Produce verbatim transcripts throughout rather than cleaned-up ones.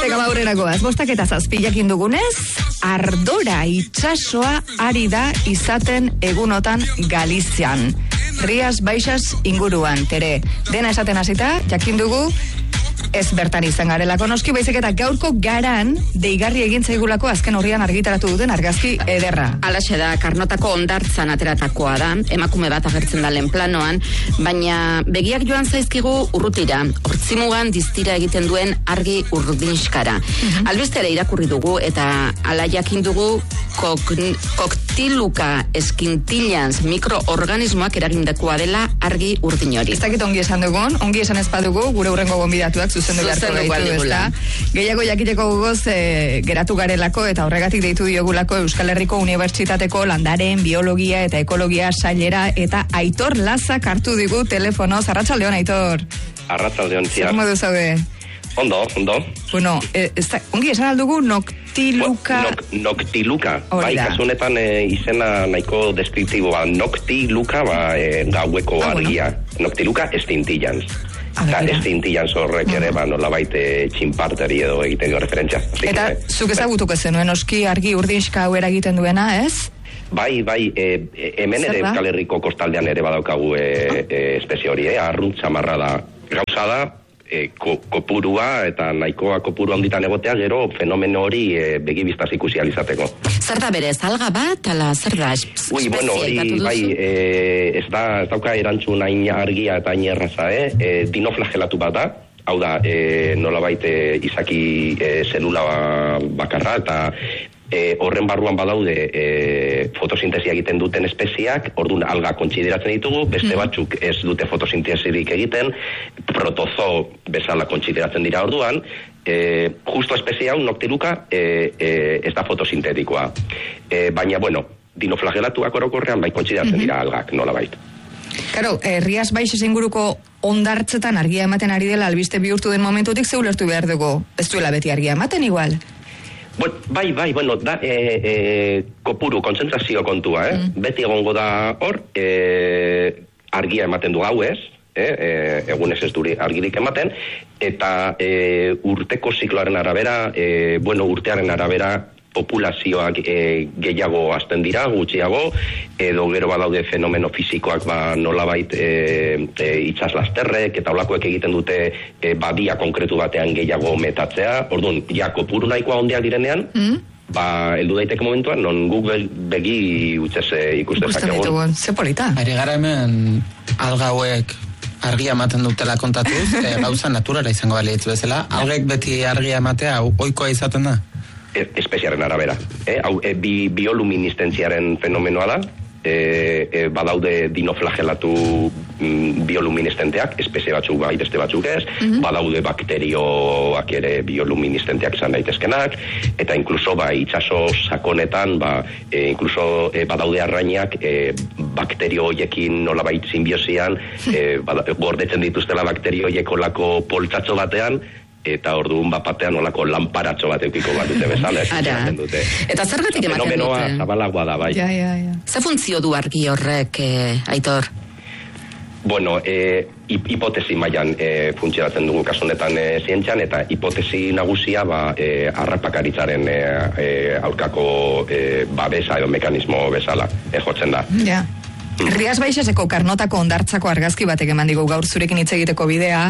Venga, baurreragoaz, bostak eta zazpilakin dugunez, Ardora itsasoa ari da izaten egunotan Galizian. Rias Baixas inguruan, tere. Dena esaten hasita, jakin dugu, ez bertan izan garelako noski, baizik eta gaurko garan deigarri egin zaigulako azken horrian argitaratu duten argazki ederra. Alaxe da, Karnotako hondartzan ateratakoa da, emakume bat agertzen da lehen planoan, baina begiak joan zaizkigu urrutira, hortzimugan diztira egiten duen argi urdinskara. Uh-huh. Albistera irakurri dugu eta ala jakin dugu kok, koktiluka eskintilans mikroorganismoak eragindakoa dela argi urdin hori. Ez dakit ongi esan dugun, ongi esan ez badugu, gure hurrengo gonbidatuak zuzendu beharko gaitu, ezta? Gehiago jakiteko gogoz e, geratu garelako eta horregatik deitu diogulako Euskal Herriko Unibertsitateko landaren, biologia eta ekologia sailera eta Aitor Lazak hartu digu telefonoz. Arratsaldeon, Aitor. Arratsaldeon, ziar. Zer modu zaude? Ondo, ondo. Bueno, e, ez da, ongi esan aldugu noktiluka... Nok, noktiluka. Bai, kasunetan e, izena nahiko deskriptiboa. Noktiluka, ba, e, gaueko ah, argia. Bueno. Noktiluka estintillans. Eta estintillans horrek ere, ba, nola baite txinparteri edo egiten dio referentzia. Eta que, zuk ezagutuko zenuen, oski argi urdinska hau eragiten duena, ez? Bai, bai, e, e, hemen ere Euskal Herriko kostaldean ere badaukagu e, e, espezie hori, e, arrunt samarra da. Gauza da, E, ko, kopurua eta nahikoa kopuru handitan egotea, gero fenomeno hori e, begibistaz ikusi alizateko. Zer da berez, alga bat, ala zer da? Ui, bueno, hori, bai, e, ez da, ez dauka erantzun hain argia eta hain erraza, eh? E, dinoflagelatu bat da, hau da, e, nolabait e, izaki e, zelula bakarra, eta E, horren barruan badaude e, fotosintesia egiten duten espeziak, orduan alga kontsideratzen ditugu, beste batzuk ez dute fotosintesirik egiten, protozo bezala kontsideratzen dira orduan, e, justo espezie hau, noktiluka, e, e, ez da fotosintetikoa. E, baina, bueno, dinoflagelatuak orokorrean bai kontsideratzen dira algak, nola bait. Karo, eh, Rias Baixas inguruko ondartzetan argia ematen ari dela albiste bihurtu den momentutik zeulertu behar dugu, ez duela beti argia ematen igual? Bueno, bai, bai, bueno, da, e, e, kopuru, kontzentrazio kontua, eh? Mm. Beti egongo da hor, e, argia ematen du gauez, eh? E, egunez ez duri argirik ematen, eta e, urteko zikloaren arabera, e, bueno, urtearen arabera, populazioak e, gehiago hasten dira, gutxiago, edo gero badaude fenomeno fisikoak ba, nolabait e, e, itxaslasterrek eta olakoek egiten dute e, badia konkretu batean gehiago metatzea, orduan, ja, kopuru nahikoa ondiak direnean, mm? ba, heldu daiteke momentuan, non guk begi utzez ikusten zakegun. Ze polita. Ari gara hemen alga hauek argia ematen dutela kontatuz, e, gauza naturala izango balietz bezala, algek beti argia ematea, ohikoa izaten da? Espeziaren arabera. Eh? Hau, e, bi, bioluministentziaren fenomenoa da, e, e, badaude dinoflagelatu mm, bioluministenteak, espezie batzuk bai, beste batzuk ez, mm-hmm. badaude bakterioak ere bioluministenteak izan daitezkenak, eta inkluso ba, itxaso sakonetan, ba, e, inkluso e, badaude arrainak e, bakterio hoiekin nolabait sinbiosian, e, bada, gordetzen dituztela bakterio hoiekolako poltsatxo batean, eta orduan bapatean olako lanparatxo bat eukiko bat dute bezala. Dute. Eta zergatik ematen dute? Fenomenoa zabalagoa da, bai. Ja, ja, ja. Ze funtzio du argi horrek, eh, Aitor? Bueno, eh, hipotesi mailan eh, funtzionatzen dugu kasunetan eh, zientzian, eta hipotesi nagusia ba, eh, arrapakaritzaren eh, eh, aurkako eh, babesa edo mekanismo bezala eh, jotzen da. Ja. Rias Baixaseko Karnotako hondartzako argazki batek eman digu gaur zurekin hitz egiteko bidea.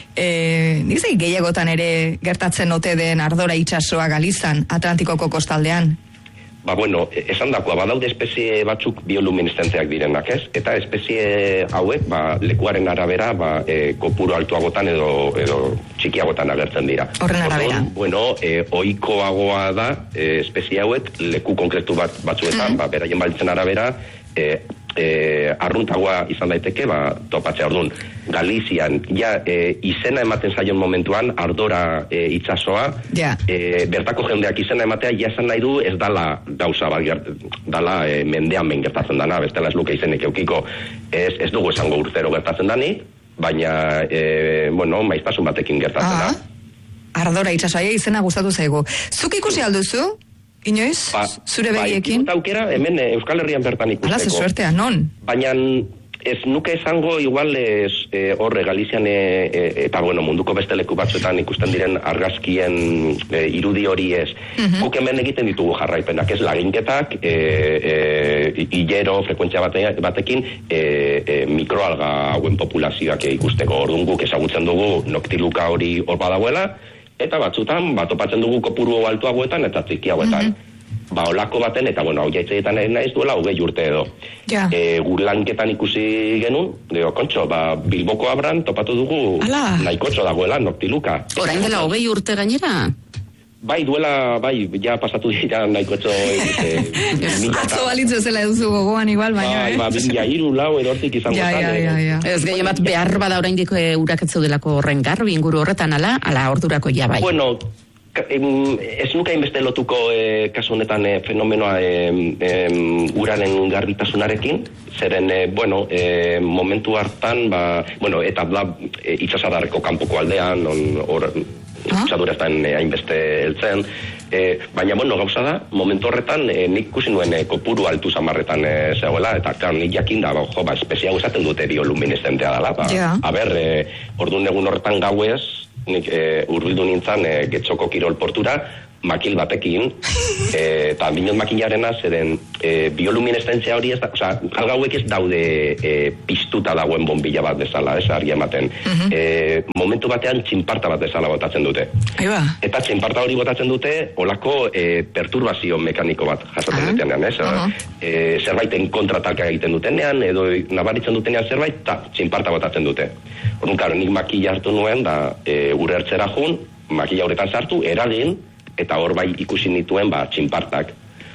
Eh, nik zei gehiagotan ere gertatzen ote den Ardora itsasoa Galizan, Atlantikoko kostaldean? Ba, bueno, esan dakoa, badaude espezie batzuk bioluminestentziak direnak, ez? Eta espezie hauek, ba, lekuaren arabera, ba, e, kopuru altuagotan edo, edo txikiagotan agertzen dira. Horren arabera. Orduan, bueno, e, ohikoagoa da, e, espezie hauek, leku konkretu bat batzuetan, mm-hmm. ba, beraien balitzen arabera, e, E, arruntagoa izan daiteke, ba, topatzea orduan. Galizian, ja, e, izena ematen zaion momentuan, Ardora e, itsasoa, yeah. e, bertako jendeak izena ematea, ja esan nahi du, ez dala gauza bat, dala e, mendean ben gertatzen dana, bestela ez luke izenek eukiko, ez, ez dugu esango urtero gertatzen dani, baina, e, bueno, maiztasun batekin gertatzen da. Ardora itsasoa, izena gustatu zaigu. Zuk ikusi alduzu? Inoiz? Ba, zure begiekin? Ba, aukera, hemen Euskal Herrian bertan ikusteko. Ala, ze suertea, non? Baina Ez nuke esango igual ez, e, horre Galizian e, e, eta bueno, munduko beste leku batzuetan ikusten diren argazkien e, irudi hori ez. Mm-hmm. Guk hemen egiten ditugu jarraipenak, ez laginketak, e, e, hilero, frekuentzia bate, batekin, e, e, mikroalga hauen populazioak ikusteko. Orduan guk ezagutzen dugu noktiluka hori hor badagoela, eta batzutan batopatzen dugu kopuru altuagoetan eta txikiagoetan. Mm-hmm. Ba, olako baten, eta bueno, hau jaitzeetan naiz duela, hogei urte edo. Ja. E, gur lanketan ikusi genuen, dio, kontxo, ba, Bilboko Abran topatu dugu nahikotxo dagoela, noktiluka. Orain dela hogei urte gainera? Bai, duela, bai, ja pasatu dira nahikotxo... E, Atzo balitzu zela duzu gogoan igual, baina, bai, eh? Ba, bin ja, iru, lau, edortik izango ja, ja, ja, ja. Ez gehien bat behar bada orain diko uraketzu delako horren garbi inguru horretan, ala, ala ordurako ja bai. Bueno, ez nuka inbeste lotuko e, kasu honetan e, fenomenoa e, e, uraren garbitasunarekin, zeren, e, bueno, e, momentu hartan, ba, bueno, eta da e, itxasadarreko kanpoko aldean, hor, itxadura ez da hainbeste heltzen, e, baina, bueno, gauza da, momentu horretan, e, nik ikusi nuen e, kopuru altu zamarretan e, zegoela, eta, klar, nik jakin da, ba, jo, ba, espeziago esaten dute bioluminescentea dela, ba, yeah. A ber, e, orduan egun horretan gauez, nik e, urbildu nintzen e, Getxoko kirol portura, makil batekin, e, eta binot makilarena, zeren e, bioluminescentzia hori ez da, oza, alga hauek ez daude e, piztuta dagoen bombilla bat bezala, ez argi ematen. Uh-huh. E, momentu batean txinparta bat bezala botatzen dute. Aiba. Eta txinparta hori botatzen dute, olako e, perturbazio mekaniko bat jasaten uh-huh. dutenean, ez? Uh-huh. E, zerbaiten kontratalka egiten dutenean, edo nabaritzen dutenean zerbait, eta txinparta botatzen dute. Orduan, karo, nik makila hartu nuen, da, e, gure ertzera jun, makila horretan sartu, eragin, eta hor bai ikusi nituen, ba, txinpartak.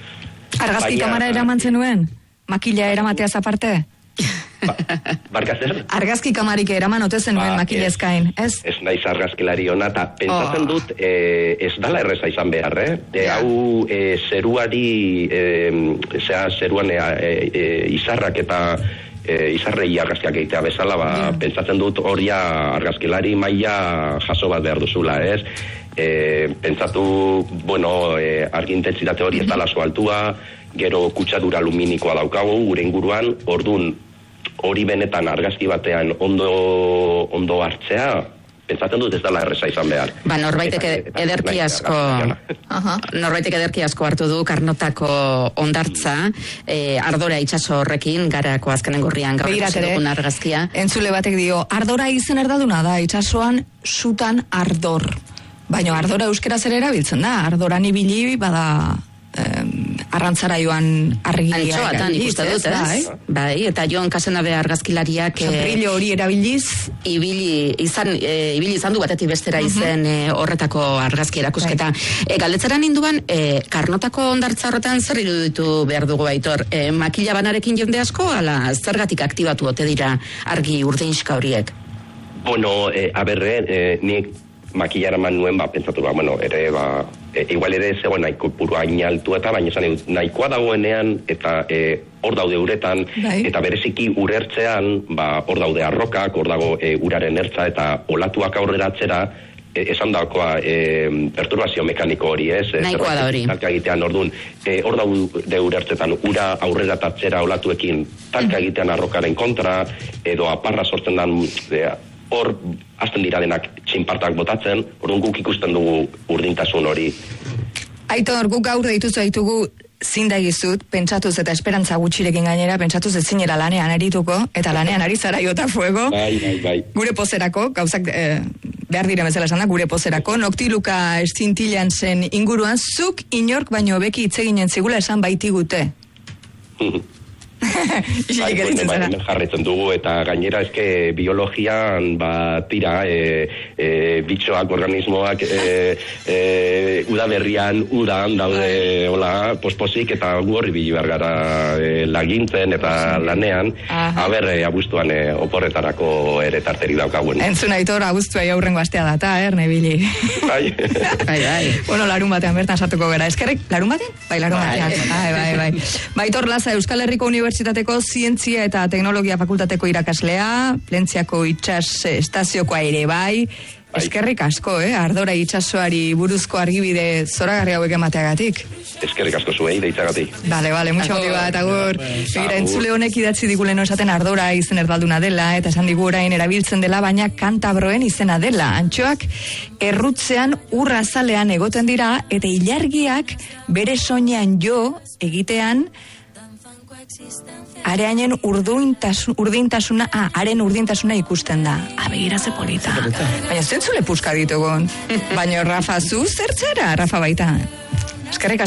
Argazki kamara eraman zenuen? Makila eramateaz aparte? Ba, barkazer? Argazki kamarik eraman ote zenuen ba, makila eskain, ez? Ez naiz argazkilari hona, eta pentsatzen oh. dut, e, ez dala erreza izan behar, eh? E, yeah. Hau e, zeruari, e, zera, zeruan e, e, izarrak eta e, izarrei argazkiak egitea bezala, ba, yeah. Pentsatzen dut horia argazkilari maila jaso bat behar duzula, ez? E, pentsatu, bueno, e, argi intentsitate hori ez dala altua, gero kutsadura luminikoa daukagu, gure inguruan, ordun hori benetan argazki batean ondo, ondo hartzea, pentsatzen dut ez dala erreza izan behar. Ba, norbaitek ederki asko, norbaitek ederki asko hartu du Karnotako ondartza, e, Ardora itsaso horrekin, garako azkenen gorrian gaur dugun argazkia. Entzule batek dio, Ardora izen erdaduna da, itsasoan sutan ardor. Baina ardora euskera zer erabiltzen da, ardoran ibili bada eh, arrantzara joan argia. Antxoatan ikusten dut, ez? Bai, eta Jon Casenabe argazkilariak brillo hori erabiliz ibili izan e, ibili izan du batetik bestera izen e, horretako argazki erakusketa. E, Galdetzeran induan e, Karnotako ondartza horretan zer iruditu behar dugu Aitor? E, makila banarekin jende asko ala zergatik aktibatu ote dira argi urdinxka horiek? Bueno, e, aberre, e, nik makilara man nuen, ba, pentsatu, ba, bueno, ere, ba, e, igual ere zegoen nahiko puru hain altu eta, baina esan nahikoa dagoenean, eta e, hor daude uretan, bai. Eta bereziki urertzean, ba, hor daude arrokak, hor dago e, uraren ertza, eta olatuak aurrera atzera, e, esan dakoa e, perturbazio mekaniko hori, ez? Nahikoa da hori. Talka egitean, orduan, e, hor daude urertzetan, ura aurrera tatzera olatuekin, talka egitean arrokaren kontra, edo aparra sortzen dan, e, hor azten dira denak txinpartak botatzen, orduan guk ikusten dugu urdintasun hori. Aitor, guk gaur deituzu aitugu zindagizut, pentsatuz eta esperantza gutxirekin gainera, pentsatuz ez zinera lanean erituko, eta lanean ari zara jota fuego. Bai, bai, bai. Gure pozerako, gauzak eh, behar dire bezala esan da, gure pozerako, noktiluka estintilan zen inguruan, zuk inork baino beki itzeginen zigula esan baitigute. Bai, bueno, bai, jarretzen dugu eta gainera eske biologian ba tira e, e, bitxoak, organismoak e, e, udaberrian udan daude hola posposik eta gu horri bilu behar gara e, lagintzen eta lanean. A ber, e, abuztuan e, oporretarako ere tarteri daukaguen. Entzun Aitor, abuztua aurrengo astea data, er, nebili. Bai. Bai, bai. Bueno, larun batean bertan sartuko gara. Eskerrik, larun batean? Bai, larun batean. Bai, bai, bai. Baitor Laza, Euskal Herriko Unibertsitateko Zientzia eta Teknologia Fakultateko irakaslea, Plentziako itsas estaziokoa ere bai, Eskerrik asko, eh? Ardora itsasoari buruzko argibide zoragarri hauek emateagatik. Eskerrik asko zuei deitzagatik. Bale, bale, mucho motibo bat, agur. Begira, entzule honek idatzi diguleno esaten Ardora izen erdalduna dela, eta esan digu orain erabiltzen dela, baina kantabroen izena dela. Antxoak errutzean urrazalean egoten dira, eta ilargiak bere soinean jo egitean areainen urdintasun, urdintasuna, ah, haren urdintasuna ikusten da. Ah, begira ze polita. Baina zentzule puska ditugun. Baina Rafa, zu zertzera, Rafa baita. Eskerrik